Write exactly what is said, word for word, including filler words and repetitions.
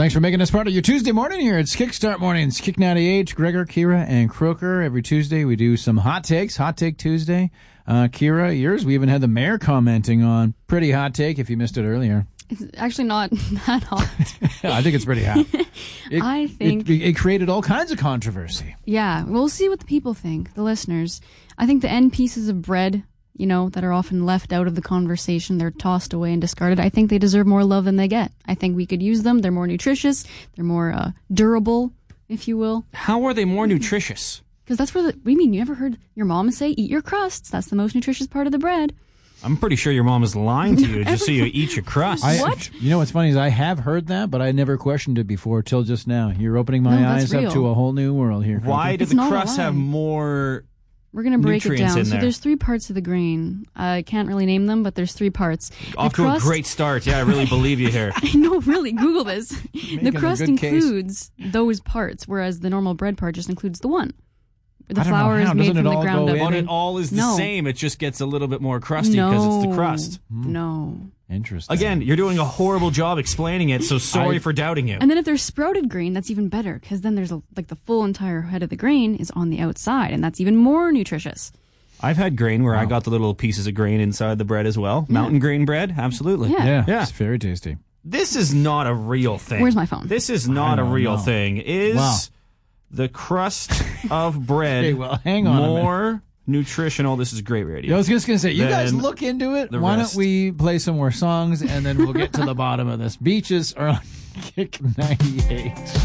Thanks for making us part of your Tuesday morning here. It's Kickstart Mornings. Kick ninety-eight, Gregor, Kira, and Croker. Every Tuesday we do some hot takes. Hot Take Tuesday. Uh, Kira, yours, we even had the mayor commenting on. Pretty hot take if you missed it earlier. It's actually not that hot. I think it's pretty hot. It, I think... It, it created all kinds of controversy. Yeah, we'll see what the people think, the listeners. I think the end pieces of bread, you know, that are often left out of the conversation, they're tossed away and discarded. I think they deserve more love than they get. I think we could use them. They're more nutritious. They're more uh, durable, if you will. How are they more nutritious? Because that's where the... What do you mean? You ever heard your mom say, eat your crusts? That's the most nutritious part of the bread. I'm pretty sure your mom is lying to you just so you eat your crust. I, What? You know what's funny is I have heard that, but I never questioned it before till just now. You're opening my No, that's eyes real. up to a whole new world here. Why Croker. did It's the not a crust lie. have more... We're going to break it nutrients down. in So there? there's three parts of the grain. I can't really name them, but there's three parts. Off the to crust, a great start. Yeah, I really believe you here. No, really, Google this. The Making a crust good case. includes those parts, whereas the normal bread part just includes the one. The I don't know flour how. is made Doesn't it from the all ground go up. in? But it all is the No. same. It just gets a little bit more crusty because No. it's the crust. No. Interesting. Again, you're doing a horrible job explaining it, so sorry I- for doubting you. And then if there's sprouted grain, that's even better, because then there's a, like the full entire head of the grain is on the outside, and that's even more nutritious. I've had grain where I Wow. got the little pieces of grain inside the bread as well. Mountain grain bread, absolutely. Yeah. Yeah, Yeah. it's very tasty. This is not a real thing. Where's my phone? This is not I a don't real know. thing. Is Wow. the crust of bread Okay, well, hang on a minute. more nutritional? This is great radio. I was just going to say, you guys Then look into it. the Why rest. don't we play some more songs, and then we'll get to the bottom of this. Beaches are on Kick ninety-eight.